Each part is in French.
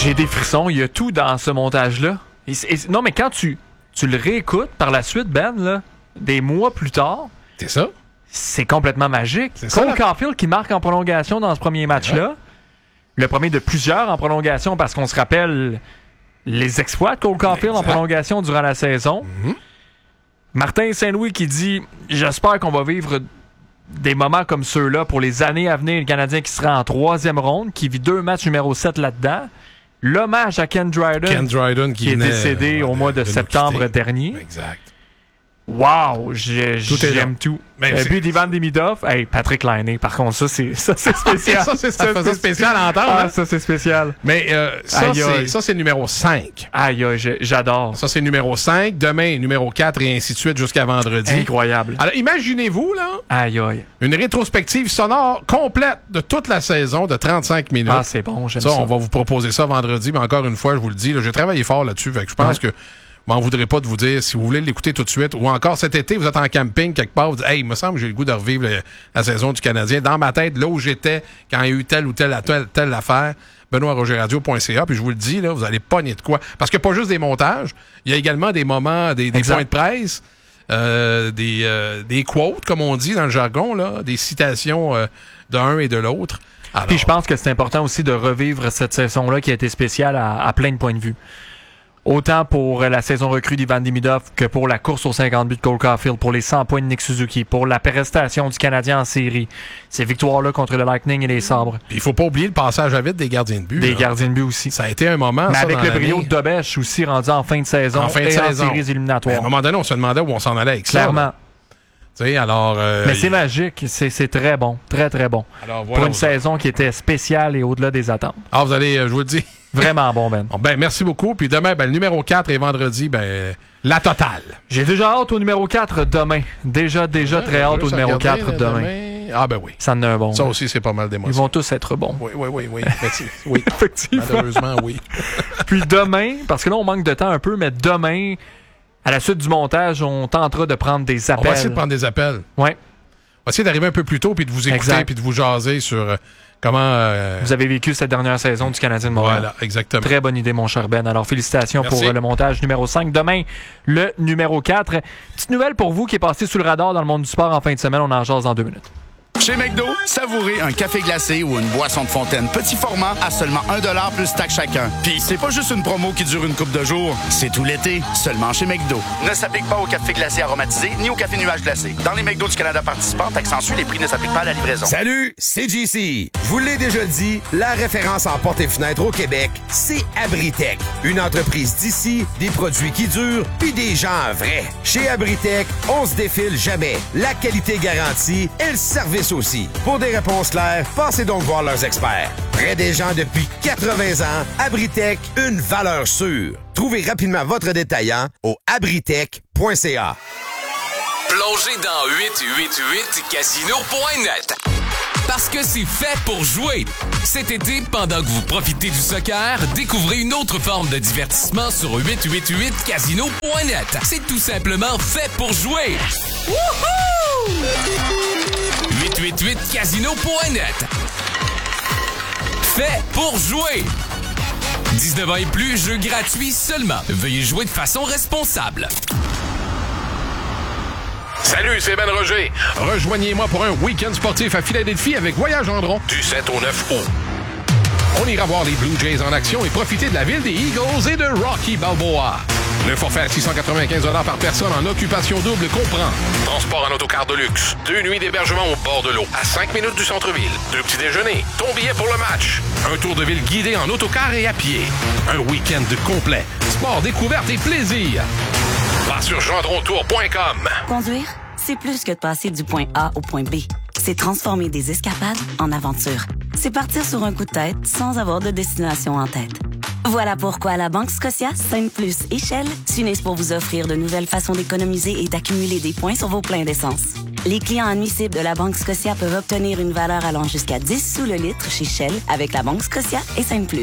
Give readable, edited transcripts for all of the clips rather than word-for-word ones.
J'ai des frissons. Il y a tout dans ce montage-là. Non, mais quand tu le réécoutes par la suite, Ben, là, des mois plus tard... C'est ça? C'est complètement magique. Cole Caulfield qui marque en prolongation dans ce premier match-là. Le premier de plusieurs en prolongation parce qu'on se rappelle les exploits de Cole Caulfield en prolongation durant la saison. Martin Saint-Louis qui dit « J'espère qu'on va vivre des moments comme ceux-là pour les années à venir. Le Canadien qui sera en 3e ronde, qui vit 2 matchs numéro 7 là-deddes. » L'hommage à Ken Dryden qui est décédé au mois de septembre dernier. Exact. Wow, j'aime tout. Et puis d'Ivan Demidov, Patrick Laine, par contre, ça c'est spécial. ça faisait spécial à entendre. Ah, ça c'est spécial. Mais ça c'est numéro 5. Aïe, j'adore. Ça c'est numéro 5. Demain, numéro 4 et ainsi de suite jusqu'à vendredi. Incroyable. Alors imaginez-vous, là, une rétrospective sonore complète de toute la saison de 35 minutes. Ah, c'est bon, j'aime ça. On va vous proposer ça vendredi, mais encore une fois, je vous le dis, j'ai travaillé fort là-dessus, fait que je pense que m'en voudrais pas de vous dire, si vous voulez l'écouter tout de suite, ou encore cet été, vous êtes en camping quelque part, vous dites, il me semble que j'ai le goût de revivre la saison du Canadien. Dans ma tête, là où j'étais, quand il y a eu telle ou telle affaire, BenoîtRogerRadio.ca, puis je vous le dis, là, vous allez pogner de quoi. Parce qu'il n'y a pas juste des montages, il y a également des moments, des points de presse, des quotes, comme on dit dans le jargon, là, des citations d'un et de l'autre. Alors, puis je pense que c'est important aussi de revivre cette saison-là qui a été spéciale à plein de points de vue. Autant pour la saison recrue d'Ivan Demidov que pour la course aux 50 buts de Cole Caulfield, pour les 100 points de Nick Suzuki, pour la prestation du Canadien en série. Ces victoires-là contre le Lightning et les Sabres. Il faut pas oublier le passage à vide des gardiens de but. Des gardiens de but aussi. Ça a été un moment. Mais avec le brio de Dobèche aussi rendu en fin de saison en séries éliminatoires. À un moment donné, on se demandait où on s'en allait avec Clairement. Ça. Alors, mais c'est magique. C'est très bon. Très, très bon. Alors, voilà, pour une saison qui était spéciale et au-delà des attentes. Alors, vous allez, je vous le dis. Vraiment bon, Ben. Ben, merci beaucoup. Puis demain, le numéro 4 et vendredi, la totale. J'ai déjà hâte au numéro 4 demain. Déjà très hâte au numéro 4 demain. Ah, ben oui. Ça en a un bon. Ça aussi, c'est pas mal d'émotions. Ils vont tous être bons. Oui. Oui. Effectivement. Malheureusement, oui. Puis demain, parce que là, on manque de temps un peu, mais demain, à la suite du montage, on tentera de prendre des appels. On va essayer de prendre des appels. Oui. On va essayer d'arriver un peu plus tôt puis de vous écouter puis de vous jaser sur comment... Vous avez vécu cette dernière saison du Canadien de Montréal. Voilà, exactement. Très bonne idée, mon cher Ben. Alors, félicitations pour le montage numéro 5. Demain, le numéro 4. Petite nouvelle pour vous qui est passé sous le radar dans le monde du sport en fin de semaine. On en jase dans 2 minutes. Chez McDo, savourez un café glacé ou une boisson de fontaine petit format à seulement 1$ plus taxe chacun. Puis c'est pas juste une promo qui dure une couple de jours, c'est tout l'été, seulement chez McDo. Ne s'applique pas au café glacé aromatisé ni au café nuage glacé. Dans les McDo du Canada participants, taxe en les prix ne s'appliquent pas à la livraison. Salut, c'est JC. Je vous l'ai déjà dit, la référence en portes et fenêtres au Québec, c'est Abritech. Une entreprise d'ici, des produits qui durent, puis des gens vrais. Chez Abritech, on se défile jamais. La qualité garantie et le service aussi. Pour des réponses claires, passez donc voir leurs experts. Près des gens depuis 80 ans, Abritech, une valeur sûre. Trouvez rapidement votre détaillant au abritech.ca. Plongez dans 888casino.net. Parce que c'est fait pour jouer. Cet été, pendant que vous profitez du soccer, découvrez une autre forme de divertissement sur 888casino.net. C'est tout simplement fait pour jouer. Wouhou! 888casino.net. Fait pour jouer. 19 ans et plus, jeu gratuit seulement. Veuillez jouer de façon responsable. Salut, c'est Ben Roger. Rejoignez-moi pour un week-end sportif à Philadelphie avec Voyage Gendron du 7 au 9 août. On ira voir les Blue Jays en action et profiter de la ville des Eagles et de Rocky Balboa. Le forfait à 695 $ par personne en occupation double comprend transport en autocar de luxe, 2 nuits d'hébergement au bord de l'eau, à 5 minutes du centre-ville, 2 petits déjeuners, ton billet pour le match, un tour de ville guidé en autocar et à pied, un week-end complet, sport, découverte et plaisir. Va sur gendrontour.com. Conduire, c'est plus que de passer du point A au point B. C'est transformer des escapades en aventures. C'est partir sur un coup de tête sans avoir de destination en tête. Voilà pourquoi la Banque Scotia, Sainte Plus et Shell s'unissent pour vous offrir de nouvelles façons d'économiser et d'accumuler des points sur vos pleins d'essence. Les clients admissibles de la Banque Scotia peuvent obtenir une valeur allant jusqu'à 10 sous le litre chez Shell avec la Banque Scotia et Sainte Plus.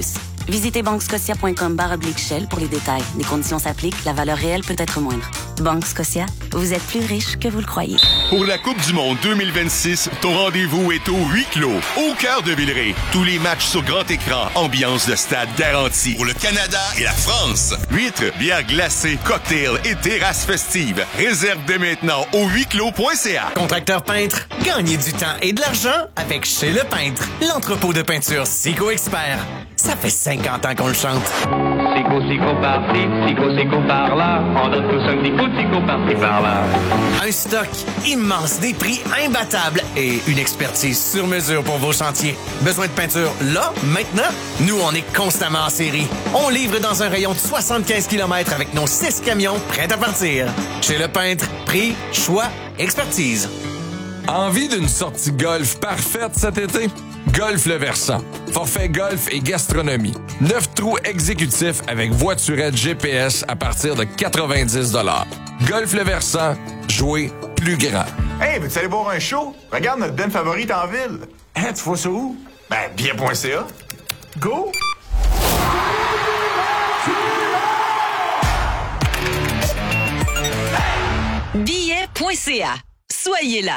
Visitez bankescotia.com/Shell pour les détails. Les conditions s'appliquent, la valeur réelle peut être moindre. Banque Scotia, vous êtes plus riche que vous le croyez. Pour la Coupe du monde 2026, ton rendez-vous est au huis clos, au cœur de Villeray. Tous les matchs sur grand écran, ambiance de stade garantie. Pour le Canada et la France, huîtres, bières glacées, cocktails et terrasses festives. Réserve dès maintenant au huisclos.ca. Contracteur peintre, gagnez du temps et de l'argent avec Chez Le Peintre, l'entrepôt de peinture Sico Expert. Ça fait 50 ans qu'on le chante. Sico par-ci, Sico par-là. On donne tous un petit coup de Sico par-ci par-là. Un stock immense, des prix imbattables et une expertise sur mesure pour vos chantiers. Besoin de peinture là, maintenant? Nous, on est constamment en série. On livre dans un rayon de 75 km avec nos 6 camions prêts à partir. Chez Le Peintre, prix, choix, expertise. Envie d'une sortie golf parfaite cet été? Golf Le Versant. Forfait golf et gastronomie. 9 trous exécutifs avec voiturette GPS à partir de 90 $. Golf Le Versant. Jouer plus grand. Hey, veux-tu aller voir un show? Regarde notre band favorite en ville. Hein, tu vois ça où? Ben, bien.ca. Go! Billet.ca. Soyez là.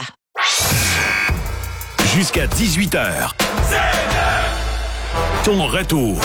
Jusqu'à 18h. Ton retour.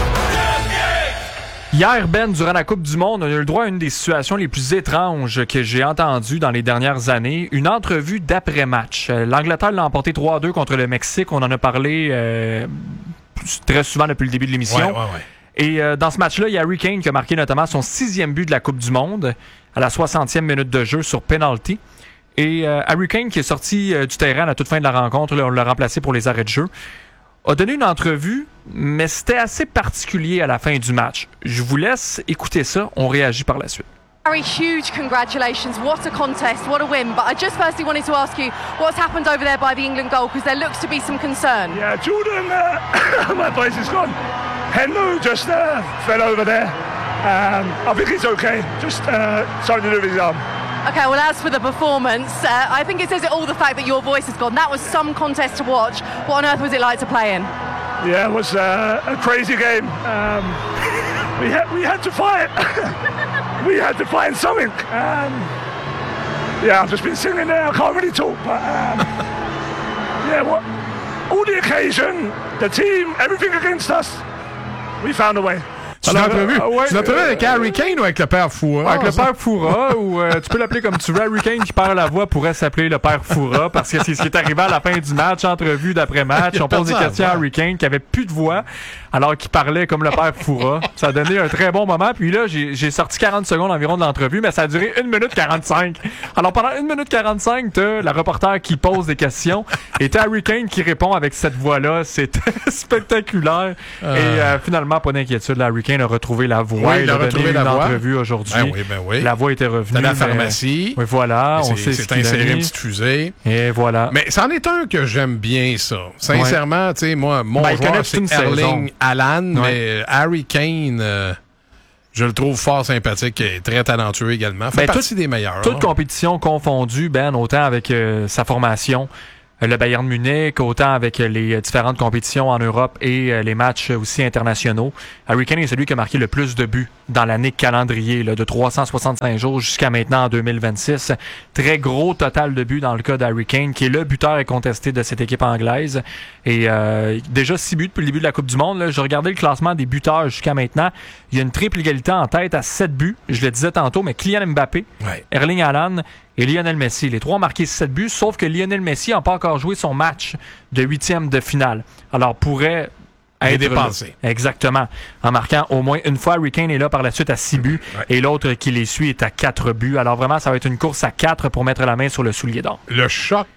Hier, Ben, durant la Coupe du Monde, on a eu le droit à une des situations les plus étranges que j'ai entendues dans les dernières années. Une entrevue d'après-match. L'Angleterre l'a emporté 3-2 contre le Mexique. On en a parlé très souvent depuis le début de l'émission. Ouais. Et dans ce match-là, il y a Harry Kane qui a marqué notamment son 6e but de la Coupe du Monde à la 60e minute de jeu sur penalty. Et Harry Kane, qui est sorti du terrain à la toute fin de la rencontre, là, on l'a remplacé pour les arrêts de jeu, a donné une entrevue, mais c'était assez particulier à la fin du match. Je vous laisse écouter ça, on réagit par la suite. Very huge congratulations. What a contest, what a win. But I just firstly wanted to ask you what's happened over there by the England goal, because there looks to be some concern. Yeah, Jordan, my place is gone. Henlo just fell over there. I think he's okay. Just something to do with his arm. Okay, well, as for the performance, I think it says it all, the fact that your voice has gone. That was some contest to watch. What on earth was it like to play in? Yeah, it was a crazy game. We had to fight. We had to find something. Yeah, I've just been singing there. I can't really talk, but yeah, all the occasion, the team, everything against us, we found a way. Tu l'as entrevu avec Harry Kane ou avec le père Foura? Avec le père Foura, ou tu peux l'appeler comme tu veux. Harry Kane qui perd la voix pourrait s'appeler le père Foura, parce que c'est ce qui est arrivé à la fin du match, entrevue d'après-match. On pose des questions à Harry Kane qui avait plus de voix, alors qu'il parlait comme le père Foura. Ça a donné un très bon moment. Puis là, j'ai sorti 40 secondes environ de l'entrevue, mais ça a duré 1 minute 45. Alors pendant 1 minute 45, t'as la reporter qui pose des questions et t'as Harry Kane qui répond avec cette voix-là. C'était spectaculaire. Et finalement, pas d'inquiétude, Harry Kane a retrouvé la voix. Oui, il a donné une entrevue aujourd'hui. Ben oui. La voix était revenue. Dans la pharmacie. Oui, voilà. On sait ce qu'il inséré a mis. une petite fusée. Et voilà. Mais c'en est un que j'aime bien, ça. Sincèrement, tu sais, moi, mon joueur, c'est Erling Haaland, mais Harry Kane, je le trouve fort sympathique et très talentueux également. Fait partie des meilleurs. Toute compétition confondue, Ben, autant avec sa formation, le Bayern Munich, autant avec les différentes compétitions en Europe et les matchs aussi internationaux. Harry Kane est celui qui a marqué le plus de buts dans l'année calendrier, là, de 365 jours jusqu'à maintenant en 2026. Très gros total de buts dans le cas d'Harry Kane, qui est le buteur incontesté de cette équipe anglaise. Et déjà 6 buts depuis le début de la Coupe du Monde. Là. Je regardais le classement des buteurs jusqu'à maintenant. Il y a une triple égalité en tête à 7 buts. Je le disais tantôt, mais Kylian Mbappé, Erling Haaland et Lionel Messi. Les trois ont marqué 7 buts, sauf que Lionel Messi n'a pas encore joué son match de 8e de finale. Alors pourrait être dépassé. Exactement. En marquant au moins une fois. Harry Kane est là par la suite à 6 buts et l'autre qui les suit est à 4 buts. Alors vraiment, ça va être une course à 4 pour mettre la main sur le soulier d'or. Le choc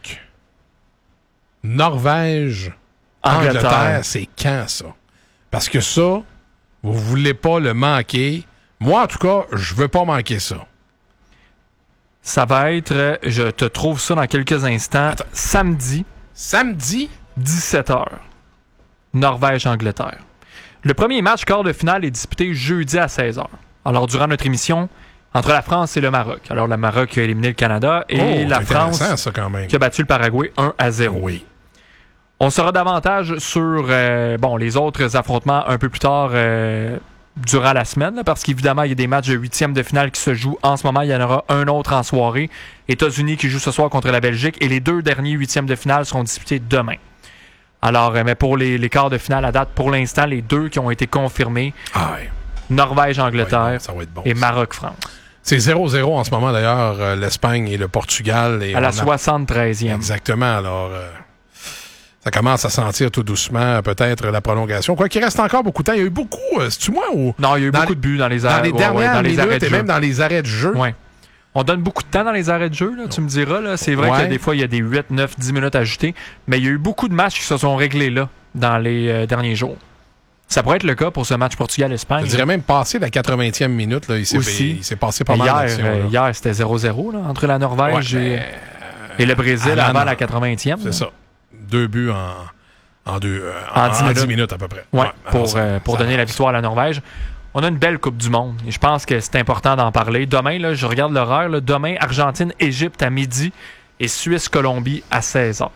Norvège-Angleterre, c'est quand ça? Parce que ça, vous voulez pas le manquer. Moi, en tout cas, je veux pas manquer ça. Ça va être, je te trouve ça dans quelques instants, samedi. Samedi? 17h. Norvège-Angleterre. Le premier match quart de finale est disputé jeudi à 16h. Alors, durant notre émission, entre la France et le Maroc. Alors, le Maroc a éliminé le Canada et la France ça, quand même. qui a battu le Paraguay 1-0. Oui. On saura davantage sur les autres affrontements un peu plus tard durant la semaine, là, parce qu'évidemment, il y a des matchs de 8e de finale qui se jouent en ce moment. Il y en aura un autre en soirée. États-Unis qui joue ce soir contre la Belgique et les 2 derniers 8e de finale seront disputés demain. Alors, mais pour les quarts de finale à date, pour l'instant, les 2 qui ont été confirmés, Norvège-Angleterre et Maroc-France. C'est 0-0 en ce moment, d'ailleurs, l'Espagne et le Portugal. Et à la 73e. Exactement, alors... ça commence à sentir tout doucement peut-être la prolongation. Quoi qu'il reste encore beaucoup de temps. Il y a eu beaucoup, c'est-tu moi ou... Non, il y a eu beaucoup de buts dans les arrêts de jeu. Dans les dernières minutes et même dans les arrêts de jeu. Ouais. On donne beaucoup de temps dans les arrêts de jeu, là, tu me diras. Là. C'est vrai que des fois, il y a des 8, 9, 10 minutes ajoutées, mais il y a eu beaucoup de matchs qui se sont réglés là, dans les derniers jours. Ça pourrait être le cas pour ce match Portugal-Espagne. Je dirais même passé la 80e minute. Là, il s'est passé pas mal d'actions. Hier, c'était 0-0 là, entre la Norvège et le Brésil avant la 80e. C'est ça. 2 buts en 10 minutes à peu près. Ouais, pour donner la victoire à la Norvège. On a une belle Coupe du Monde et je pense que c'est important d'en parler. Demain, là, je regarde l'horaire. Là, demain, Argentine-Égypte à midi et Suisse-Colombie à 16h.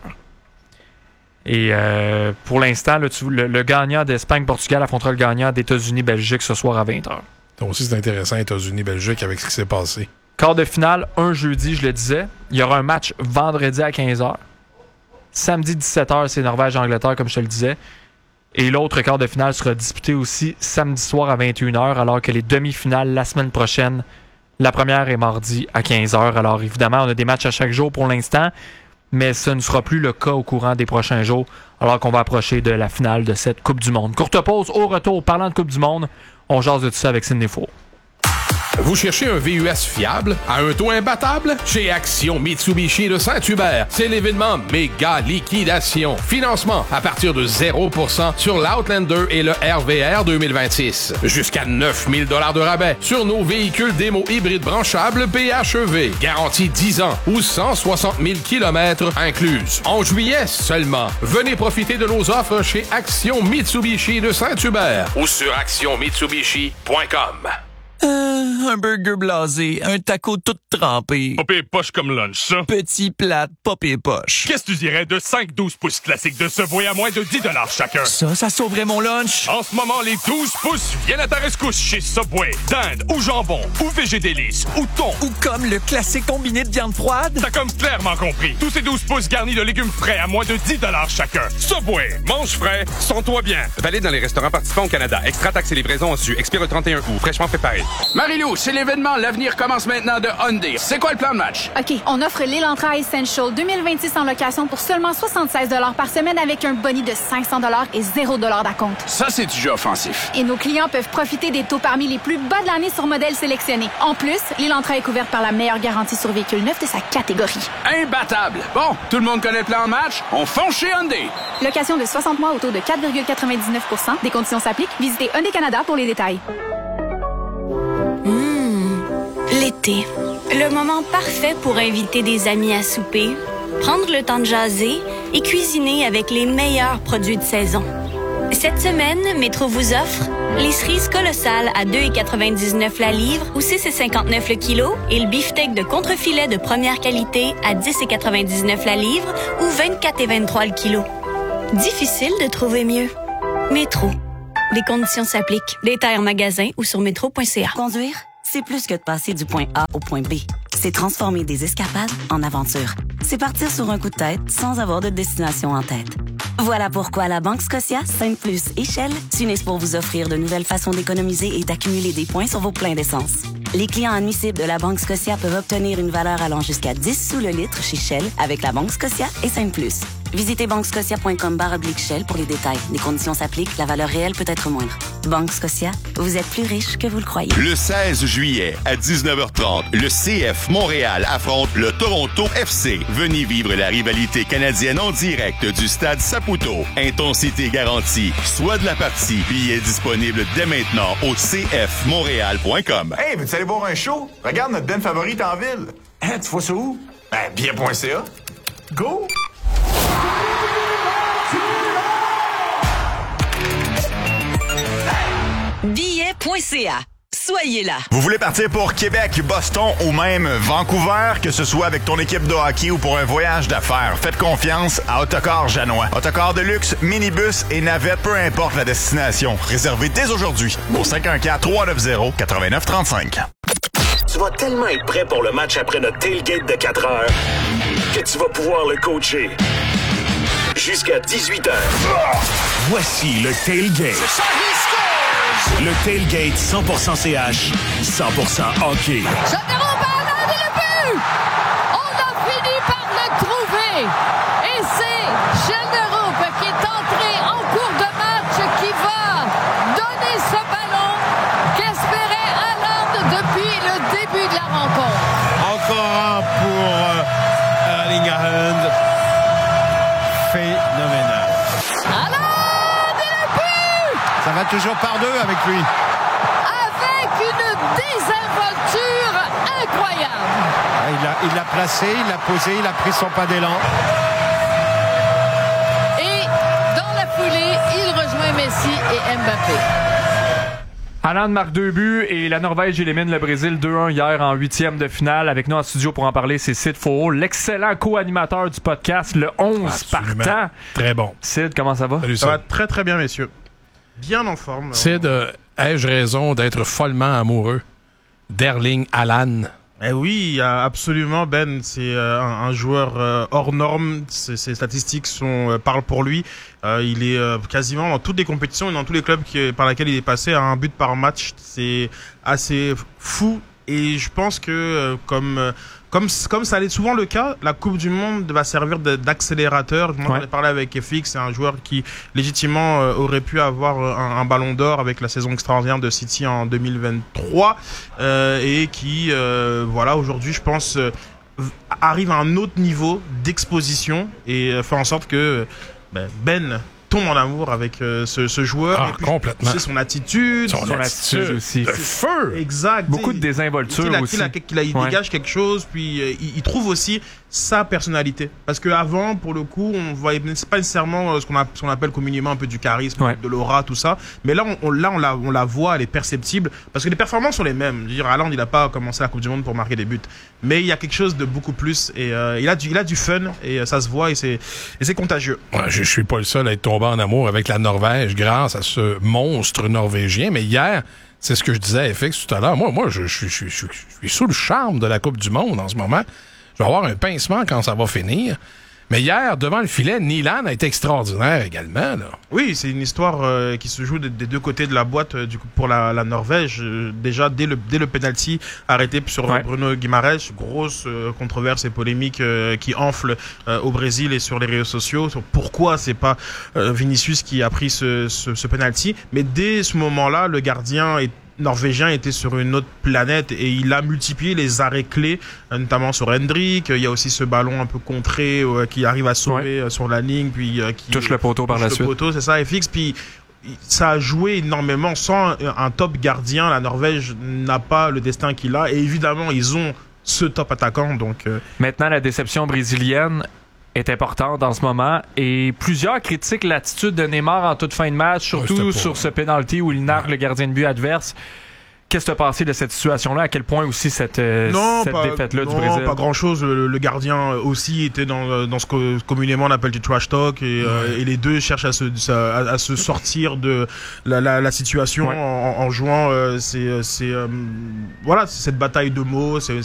Et pour l'instant, là, le gagnant d'Espagne-Portugal affrontera le gagnant d'États-Unis-Belgique ce soir à 20h. Donc aussi, c'est intéressant, États-Unis-Belgique avec ce qui s'est passé. Quart de finale, un jeudi, je le disais. Il y aura un match vendredi à 15h. Samedi 17h, c'est Norvège-Angleterre, comme je te le disais. Et l'autre quart de finale sera disputé aussi samedi soir à 21h, alors que les demi-finales la semaine prochaine, la première est mardi à 15h. Alors évidemment, on a des matchs à chaque jour pour l'instant, mais ce ne sera plus le cas au courant des prochains jours, alors qu'on va approcher de la finale de cette Coupe du Monde. Courte pause, au retour, parlant de Coupe du Monde, on jase de tout ça avec Sidney Four. Vous cherchez un VUS fiable à un taux imbattable? Chez Action Mitsubishi de Saint-Hubert, c'est l'événement méga liquidation. Financement à partir de 0% sur l'Outlander et le RVR 2026. Jusqu'à 9 000 $ de rabais sur nos véhicules démo hybrides branchables PHEV. Garantie 10 ans ou 160 000 km incluses. En juillet seulement, venez profiter de nos offres chez Action Mitsubishi de Saint-Hubert ou sur actionmitsubishi.com. Un burger blasé, un taco tout trempé. Pas pire poche comme lunch, ça. Petit plate, pas pire poche. Qu'est-ce que tu dirais de 5-12 pouces classiques de Subway à moins de 10 $ chacun? Ça sauverait mon lunch. En ce moment, les 12 pouces viennent à ta rescousse chez Subway. Dinde ou jambon ou végé délice ou thon. Ou comme le classique combiné de viande froide. T'as comme clairement compris. Tous ces 12 pouces garnis de légumes frais à moins de 10 $ chacun. Subway, mange frais, sens-toi bien. Valide dans les restaurants participants au Canada. Extra taxes et livraison au su. Expire le 31 août. Fraîchement préparé. Marie-Lou, c'est l'événement L'avenir commence maintenant de Hyundai. C'est quoi le plan de match? OK, on offre l'Elantra Essential 2026 en location pour seulement 76 $ par semaine avec un boni de 500 $ et 0 $ d'acompte. Ça, c'est du jeu offensif. Et nos clients peuvent profiter des taux parmi les plus bas de l'année sur modèles sélectionnés. En plus, l'Elantra est couverte par la meilleure garantie sur véhicule neuf de sa catégorie. Imbattable! Bon, tout le monde connaît le plan de match? On fonce chez Hyundai! Location de 60 mois au taux de 4,99 %. Des conditions s'appliquent. Visitez Hyundai Canada pour les détails. L'été, le moment parfait pour inviter des amis à souper, prendre le temps de jaser et cuisiner avec les meilleurs produits de saison. Cette semaine, Métro vous offre les cerises colossales à 2,99 la livre ou 6,59 le kilo et le beefsteak de contrefilet de première qualité à 10,99 la livre ou 24,23 le kilo. Difficile de trouver mieux. Métro. Des conditions s'appliquent. Détails en magasin ou sur métro.ca. Conduire, c'est plus que de passer du point A au point B. C'est transformer des escapades en aventures. C'est partir sur un coup de tête sans avoir de destination en tête. Voilà pourquoi la Banque Scotia, Sainte-Plus et Shell s'unissent pour vous offrir de nouvelles façons d'économiser et d'accumuler des points sur vos pleins d'essence. Les clients admissibles de la Banque Scotia peuvent obtenir une valeur allant jusqu'à 10 sous le litre chez Shell avec la Banque Scotia et Sainte-Plus. Visitez banquescotia.com/Shell pour les détails. Les conditions s'appliquent, la valeur réelle peut être moindre. Banque Scotia, vous êtes plus riche que vous le croyez. Le 16 juillet à 19h30, le CF Montréal affronte le Toronto FC. Venez vivre la rivalité canadienne en direct du stade Saputo. Intensité garantie. Soit de la partie. Billets disponibles dès maintenant au cfmontréal.com. Hey, veux-tu aller voir un show? Regarde notre band favorite en ville. Hein, tu vois ça où? Ben, bien.ca. Go! Billet.ca. soyez là. Vous voulez partir pour Québec, Boston ou même Vancouver, que ce soit avec ton équipe de hockey ou pour un voyage d'affaires, faites confiance à Autocar Janois. Autocar de luxe, minibus et navette, peu importe la destination. Réservez dès aujourd'hui au 514-390-8935. Tu vas tellement être prêt pour le match après notre tailgate de 4 heures que tu vas pouvoir le coacher jusqu'à 18h. Voici le tailgate. Le tailgate 100% CH, 100% hockey. Généraux Bernard et le but! On a fini par le trouver. Et c'est Généraux qui est entré en cours de match qui va donner ce ballon qu'espérait Haaland depuis le début de la rencontre. Encore un pour Erling Haaland. Phénoménal. Haaland et le but! Ça va toujours par deux avec lui. Avec une désinvolture incroyable. Il l'a placé, il l'a posé, il a pris son pas d'élan. Et dans la foulée, il rejoint Messi et Mbappé. Haaland marque 2 buts et la Norvège élimine le Brésil 2-1 hier en 8e de finale. Avec nous en studio pour en parler, c'est Sid Faux, l'excellent co-animateur du podcast, le 11 partant. Très bon. Sid, comment ça va? Salut, ça va très très bien, messieurs. Bien en forme. Sid, ai-je raison d'être follement amoureux d'Erling Haaland? Eh oui, absolument, Ben. C'est un joueur hors norme. Ses statistiques parlent pour lui. Il est quasiment dans toutes les compétitions et dans tous les clubs par lesquels il est passé à un but par match. C'est assez fou. Et je pense que comme ça allait souvent le cas, la Coupe du Monde va servir d'accélérateur. Moi, j'en ai parlé avec FX, c'est un joueur qui légitimement aurait pu avoir un ballon d'or avec la saison extraordinaire de City en 2023 et qui, voilà, aujourd'hui, je pense, arrive à un autre niveau d'exposition et fait en sorte que Ben tombe en amour avec ce joueur. Ah, et puis, complètement. C'est son attitude. Son attitude aussi. Le feu! Exact. Beaucoup de désinvolture aussi. Il dégage quelque chose, puis il trouve aussi sa personnalité. Parce qu'avant, pour le coup, on voyait c'est pas nécessairement ce qu'on appelle communément un peu du charisme, de l'aura, tout ça. Mais là, on la voit, elle est perceptible. Parce que les performances sont les mêmes. Je veux dire, Haaland, il a pas commencé la Coupe du Monde pour marquer des buts. Mais il y a quelque chose de beaucoup plus. Et il a du fun, et ça se voit, et c'est contagieux. Ouais, je suis pas le seul à être tombé en amour avec la Norvège grâce à ce monstre norvégien. Mais hier, c'est ce que je disais à FX tout à l'heure. Moi, je suis sous le charme de la Coupe du Monde en ce moment. Je vais avoir un pincement quand ça va finir. Mais hier, devant le filet, Nyland a été extraordinaire également. Là. Oui, c'est une histoire qui se joue des deux côtés de la boîte pour la Norvège. Déjà, dès le penalty arrêté sur Bruno Guimaraes, grosse controverse et polémique qui enfle au Brésil et sur les réseaux sociaux sur pourquoi c'est pas Vinicius qui a pris ce penalty. Mais dès ce moment-là, le gardien norvégien était sur une autre planète et il a multiplié les arrêts clés, notamment sur Hendrik. Il y a aussi ce ballon un peu contré qui arrive à sauver sur la ligne, puis qui touche le poteau par la suite. C'est ça, FX. Puis ça a joué énormément. Sans un top gardien, la Norvège n'a pas le destin qu'il a. Et évidemment, ils ont ce top attaquant. Donc maintenant, la déception brésilienne est importante en ce moment et plusieurs critiquent l'attitude de Neymar en toute fin de match, surtout sur ce penalty où il nargue le gardien de but adverse. Qu'est-ce qui t'a passé de cette situation-là? À quel point aussi cette défaite-là du Brésil? Non, pas grand-chose. Le gardien aussi était dans ce que communément on appelle du trash talk et les deux cherchent à se sortir de la situation en jouant voilà, c'est cette bataille de mots.